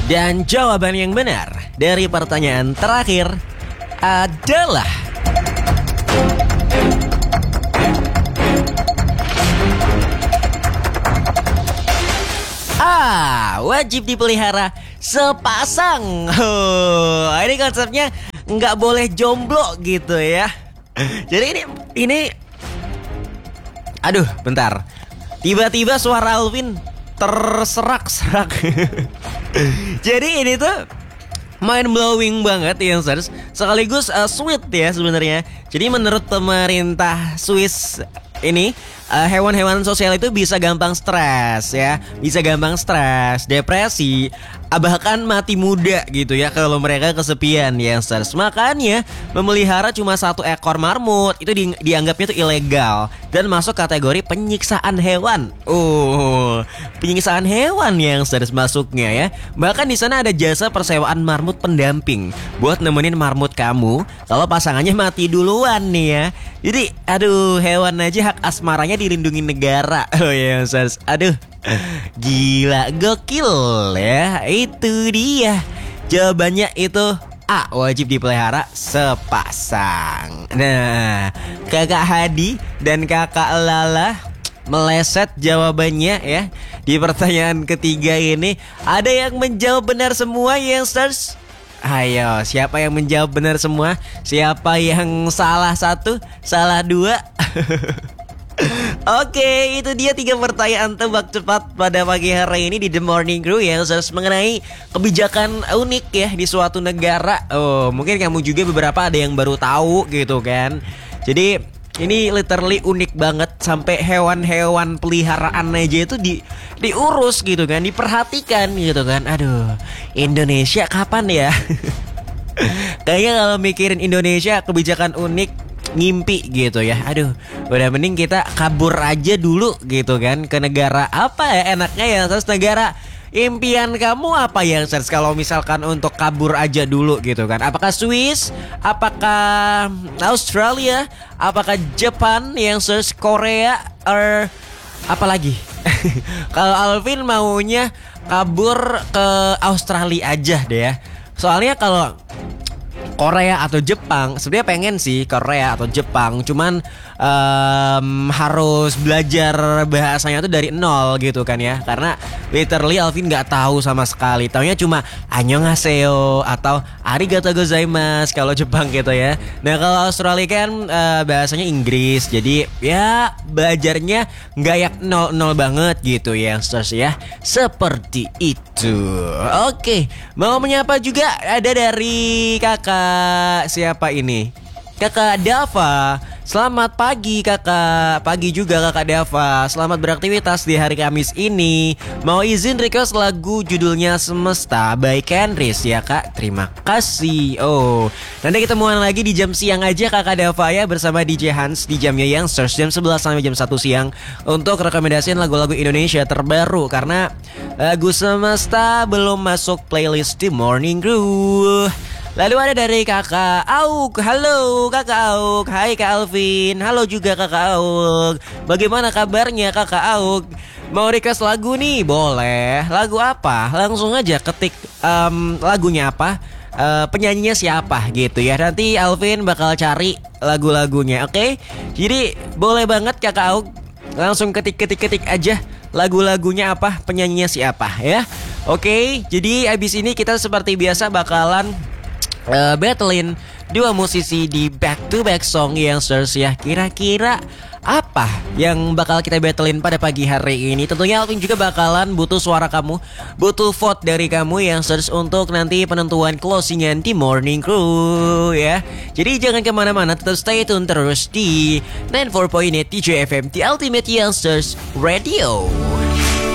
Dan jawaban yang benar dari pertanyaan terakhir adalah wajib dipelihara sepasang. Ini konsepnya nggak boleh jomblo gitu ya. Jadi ini aduh, bentar. Tiba-tiba suara Alvin terserak-serak. Jadi ini tuh mind blowing banget ya, sekaligus sweet ya sebenarnya. Jadi menurut pemerintah Swiss ini hewan-hewan sosial itu bisa gampang stres ya, bisa gampang stres, depresi, bahkan mati muda gitu ya kalau mereka kesepian ya, Makanya memelihara cuma 1 ekor marmut itu dianggapnya tuh ilegal dan masuk kategori penyiksaan hewan. Penyiksaan hewan yang masuknya ya. Bahkan di sana ada jasa persewaan marmut pendamping buat nemenin marmut kamu kalau pasangannya mati duluan nih ya. Jadi aduh, hewan aja hak asmaranya dilindungi negara. Aduh, gila, gokil ya. Itu dia jawabannya, itu A, wajib dipelihara sepasang. Nah, kakak Hadi dan kakak Lala meleset jawabannya ya. Di pertanyaan ketiga ini ada yang menjawab benar semua youngsters. Ayo, siapa yang menjawab benar semua? Siapa yang salah 1, salah 2? Oke, itu dia 3 pertanyaan tebak cepat pada pagi hari ini di The Morning Crew yang mengenai kebijakan unik ya di suatu negara. Mungkin kamu juga beberapa ada yang baru tahu gitu kan. Jadi ini literally unik banget, sampai hewan-hewan peliharaan aja itu diurus gitu kan, diperhatikan gitu kan. Aduh, Indonesia kapan ya? Kayaknya kalau mikirin Indonesia kebijakan unik ngimpi gitu ya. Aduh, udah mending kita kabur aja dulu gitu kan ke negara apa ya enaknya ya. Terus negara impian kamu apa yang kalau misalkan untuk kabur aja dulu gitu kan? Apakah Swiss? Apakah Australia? Apakah Jepang yang Korea? Or apa lagi? Kalau Alvin maunya kabur ke Australia aja deh ya. Soalnya kalau Korea atau Jepang, sebenarnya pengen sih Korea atau Jepang, cuman harus belajar bahasanya tuh dari nol gitu kan ya. Karena literally Alvin nggak tahu sama sekali, taunya cuma annyeonghaseyo atau arigatou gozaimasu kalau Jepang gitu ya. Nah kalau Australia kan bahasanya Inggris, jadi ya belajarnya nggak yang nol banget gitu ya, ya. Seperti itu. Oke, mau menyapa juga ada dari kakak siapa ini? Kakak Dava. Selamat pagi kakak. Pagi juga kakak Dava. Selamat beraktivitas di hari Kamis ini. Mau izin request lagu judulnya Semesta by Kenris ya kak. Terima kasih. Nanti ketemuan lagi di jam siang aja kakak Dava ya, bersama DJ Hans di jamnya Youngsters jam 11 sampai jam 1 siang untuk rekomendasiin lagu-lagu Indonesia terbaru. Karena lagu Semesta belum masuk playlist di Morning Crew. Lalu ada dari kakak Auk. Halo kakak Auk. Hai kak Alvin. Halo juga kakak Auk. Bagaimana kabarnya kakak Auk? Mau request lagu nih? Boleh. Lagu apa? Langsung aja ketik lagunya apa, penyanyinya siapa gitu ya. Nanti Alvin bakal cari lagu-lagunya. Oke? Jadi boleh banget kakak Auk, langsung ketik aja lagu-lagunya apa, penyanyinya siapa ya. Oke, jadi abis ini kita seperti biasa bakalan battlein 2 musisi di back to back song youngsters ya. Kira-kira apa yang bakal kita battlein pada pagi hari ini? Tentunya Alvin juga bakalan butuh suara kamu, butuh vote dari kamu youngsters untuk nanti penentuan closingan di Morning Crew ya. Jadi jangan kemana-mana, tetap stay tune terus di 94.8 DJ FM, The Ultimate Youngsters Radio.